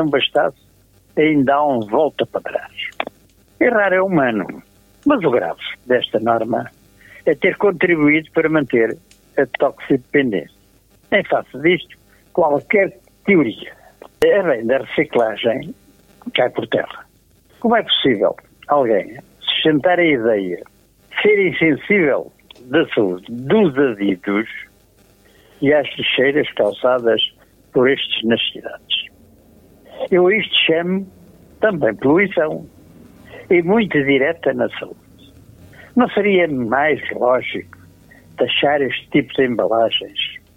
não bastasse, ainda há um volta para trás. Errar é humano, mas o grave desta norma é ter contribuído para manter a toxidependência. Em face disto, qualquer teoria, a bem da reciclagem, cai por terra. Como é possível alguém sustentar a ideia de ser insensível da saúde dos adidos e às lixeiras causadas por estes nas cidades? Eu a isto chamo também poluição, e muito direta na saúde. Não seria mais lógico taxar este tipo de embalagens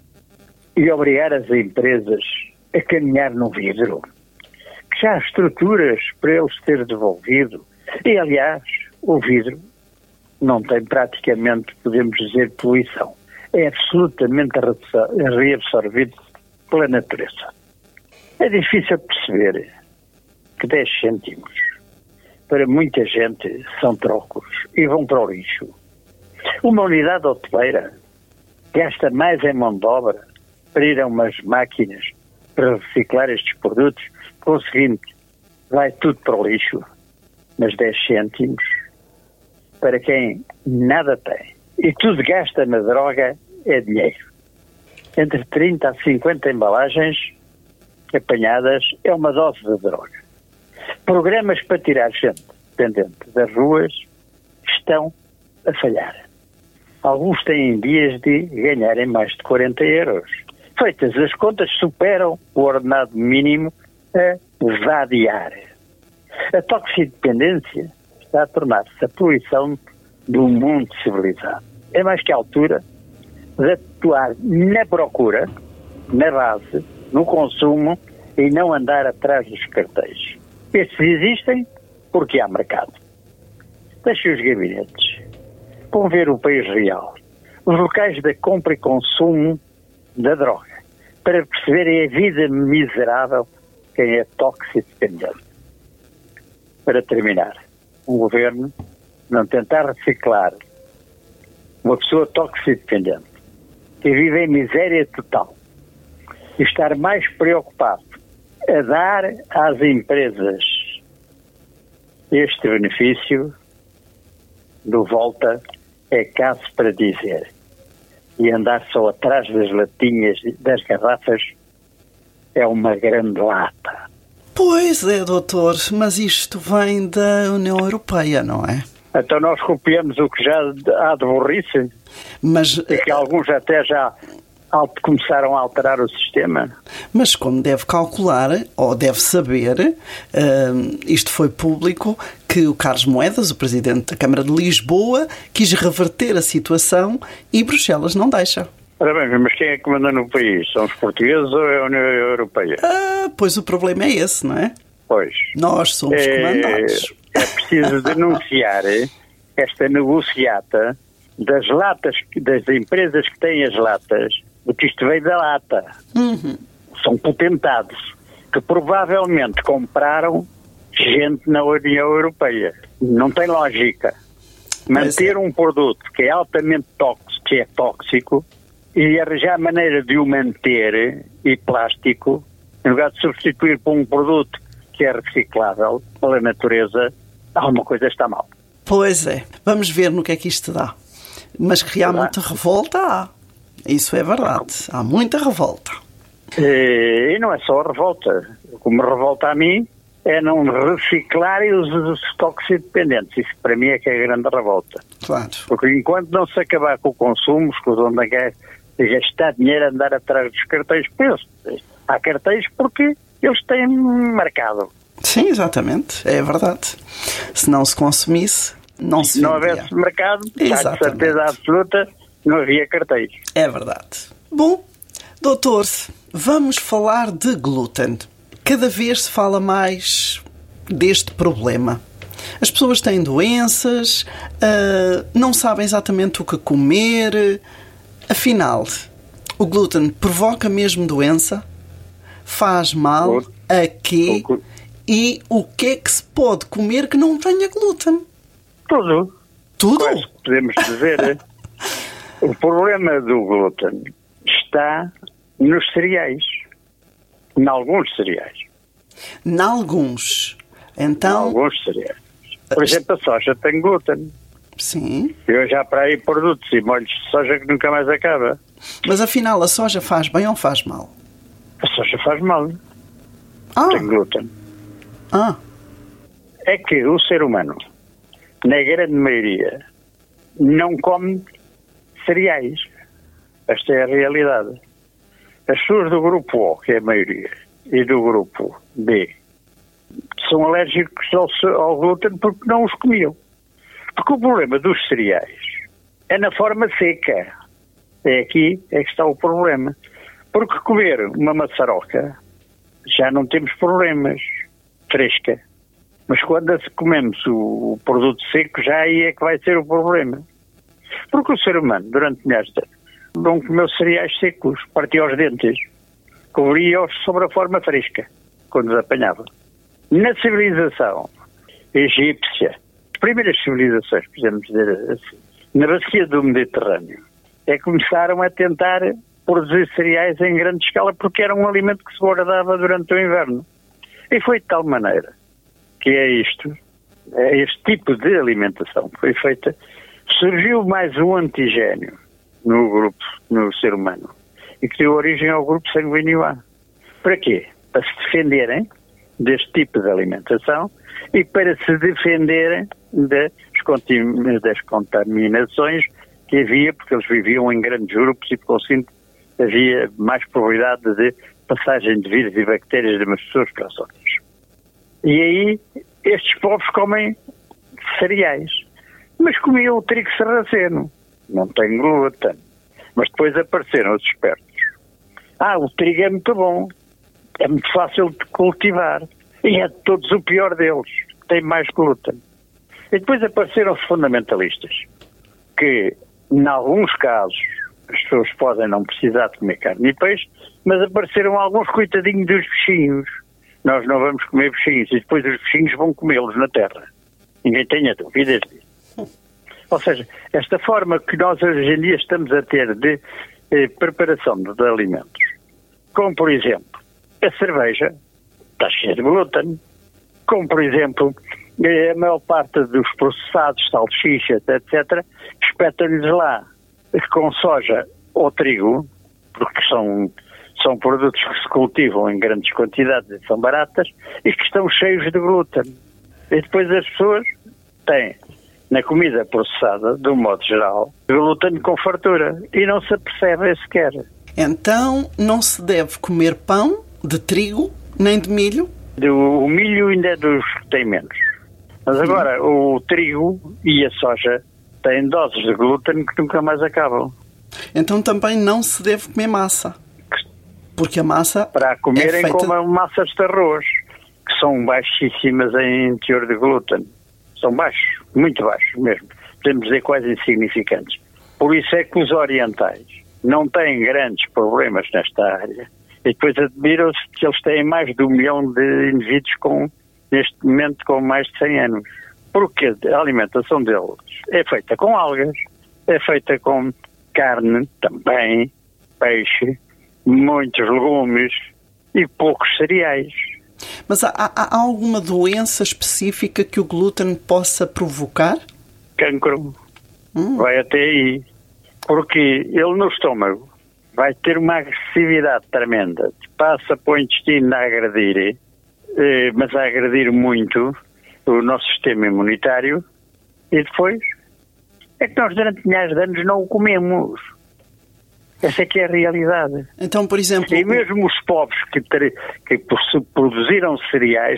e obrigar as empresas a caminhar no vidro? Que já há estruturas para eles ter devolvido. E, aliás, o vidro não tem praticamente, podemos dizer, poluição. É absolutamente reabsorvido pela natureza. É difícil perceber que 10 cêntimos para muita gente são trocos e vão para o lixo. Uma unidade hoteleira gasta mais em mão de obra para ir a umas máquinas para reciclar estes produtos. Conseguinte, vai tudo para o lixo. Mas 10 cêntimos para quem nada tem e tudo gasta na droga é dinheiro. Entre 30 a 50 embalagens apanhadas é uma dose de droga. Programas para tirar gente dependente das ruas estão a falhar. Alguns têm dias de ganharem mais de 40 euros. Feitas as contas, superam o ordenado mínimo a vadiar. A toxidependência está a tornar-se a poluição do mundo civilizado. É mais que a altura de atuar na procura, na base, no consumo e não andar atrás dos cartéis. Estes existem porque há mercado. Deixem os gabinetes. Vão ver o país real. Os locais da compra e consumo da droga. Para perceberem a vida miserável de quem é toxidependente. Para terminar, um governo não tentar reciclar uma pessoa toxidependente que vive em miséria total e estar mais preocupado a dar às empresas este benefício do volta é caso para dizer. E andar só atrás das latinhas, das garrafas, é uma grande lata. Pois é, doutor, mas isto vem da União Europeia, não é? Então nós copiamos o que já há de burrice, mas e que alguns até já começaram a alterar o sistema. Mas como deve calcular, ou deve saber, isto foi público, que o Carlos Moedas, o Presidente da Câmara de Lisboa, quis reverter a situação e Bruxelas não deixa. Ora bem, mas quem é que manda no país? São os portugueses ou é a União Europeia? Pois o problema é esse, não é? Pois. Nós somos comandados. É preciso denunciar esta negociata das latas, das empresas que têm as latas, porque isto veio da lata. Uhum. São potentados que provavelmente compraram gente na União Europeia. Não tem lógica manter um produto que é altamente tóxico e arranjar maneira de o manter e plástico, em lugar de substituir por um produto que é reciclável pela natureza. Alguma coisa está mal. Pois é. Vamos ver no que é que isto dá. Mas que há muita revolta, há. Isso é verdade. Há muita revolta. E não é só a revolta. O que me revolta a mim é não reciclarem os toxidependentes. Isso para mim é que é a grande revolta. Claro. Porque enquanto não se acabar com o consumo, onde é gastar dinheiro a andar atrás dos cartéis, há cartéis porque eles têm mercado. Sim, exatamente. É verdade. Se não se consumisse, não se vendia. Se não houvesse mercado, há de certeza absoluta, não havia cartéis. É verdade. Bom, doutor, vamos falar de glúten. Cada vez se fala mais deste problema. As pessoas têm doenças, não sabem exatamente o que comer. Afinal, o glúten provoca mesmo doença? Faz mal? A quê? E o que é que se pode comer que não tenha glúten? Tudo. Tudo? Quase podemos dizer. O problema do glúten está nos cereais. Em alguns cereais. Nalguns. Então... Alguns cereais. Por exemplo, a soja tem glúten. Sim. Eu já para aí produtos e molhos de soja que nunca mais acaba. Mas afinal, a soja faz bem ou faz mal? A soja faz mal. Ah. Tem glúten. Ah. É que o ser humano, na grande maioria, não come cereais. Esta é a realidade. As pessoas do grupo O, que é a maioria, e do grupo B, são alérgicos ao glúten porque não os comiam. Porque o problema dos cereais é na forma seca. É aqui é que está o problema. Porque comer uma maçaroca já não temos problemas. Fresca. Mas quando comemos o produto seco, já aí é que vai ser o problema. Porque o ser humano, durante milhares de anos, não comeu cereais secos, partia os dentes, cobria-os sobre a forma fresca, quando os apanhava. Na civilização egípcia, as primeiras civilizações, podemos dizer assim, na bacia do Mediterrâneo, começaram a tentar produzir cereais em grande escala porque era um alimento que se guardava durante o inverno. E foi de tal maneira que este tipo de alimentação que foi feita, surgiu mais um antigénio no grupo, no ser humano, e que deu origem ao grupo sanguíneo A. Para quê? Para se defenderem deste tipo de alimentação e para se defenderem das contaminações que havia, porque eles viviam em grandes grupos e, por conseguinte, havia mais probabilidade de passagem de vírus e bactérias de umas pessoas para as outras. E aí, estes povos comem cereais. Mas comiam o trigo sarraceno. Não tem glúten. Mas depois apareceram os espertos. O trigo é muito bom. É muito fácil de cultivar. E é de todos o pior deles. Tem mais glúten. E depois apareceram os fundamentalistas. Que, em alguns casos, as pessoas podem não precisar de comer carne e peixe, mas apareceram alguns coitadinhos dos bichinhos. Nós não vamos comer bichinhos e depois os bichinhos vão comê-los na terra. Ninguém tenha dúvidas disso. Ou seja, esta forma que nós hoje em dia estamos a ter de preparação de alimentos, como por exemplo, a cerveja está cheia de glúten, como por exemplo, a maior parte dos processados, salsichas, etc., espetam-lhes lá com soja ou trigo, porque são produtos que se cultivam em grandes quantidades e são baratas, e que estão cheios de glúten. E depois as pessoas têm, na comida processada, de um modo geral, glúten com fartura. E não se apercebe sequer. Então, não se deve comer pão de trigo, nem de milho? O milho ainda é dos que têm menos. Mas agora, o trigo e a soja têm doses de glúten que nunca mais acabam. Então também não se deve comer massa. Porque a massa para comerem feita... como massas de arroz, que são baixíssimas em teor de glúten. São baixos, muito baixos mesmo. Podemos dizer quase insignificantes. Por isso é que os orientais não têm grandes problemas nesta área. E depois admiram-se que eles têm mais de 1 milhão de indivíduos neste momento com mais de 100 anos. Porque a alimentação deles é feita com algas, é feita com carne também, peixe, muitos legumes e poucos cereais. Mas há alguma doença específica que o glúten possa provocar? Cancro. Vai até aí. Porque ele no estômago vai ter uma agressividade tremenda. Passa para o intestino a agredir, mas a agredir muito o nosso sistema imunitário, e depois é que nós durante milhares de anos não o comemos. Essa é que é a realidade. Então, por exemplo... E mesmo os povos que produziram cereais,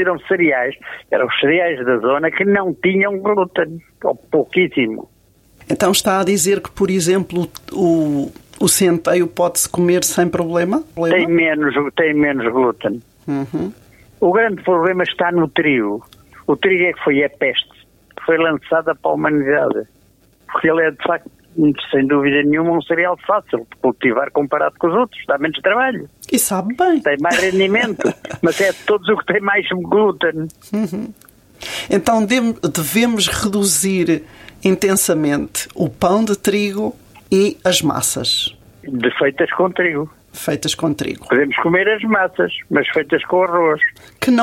eram os cereais da zona que não tinham glúten, ou pouquíssimo. Então está a dizer que, por exemplo, o centeio pode-se comer sem problema? Tem menos glúten. Uhum. O grande problema está no trigo. O trigo é que foi a peste que foi lançada para a humanidade. Porque ele é, de facto, sem dúvida nenhuma, um cereal fácil de cultivar comparado com os outros. Dá menos trabalho. E sabe bem. Tem mais rendimento. Mas é de todos o que tem mais glúten. Uhum. Então devemos reduzir intensamente o pão de trigo e as massas. Feitas com trigo. feitas com trigo. Podemos comer as massas, mas feitas com arroz. Que não